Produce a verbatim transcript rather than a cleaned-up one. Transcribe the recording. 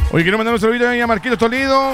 Oye, quiero mandar un saludito a Marquitos Toledo.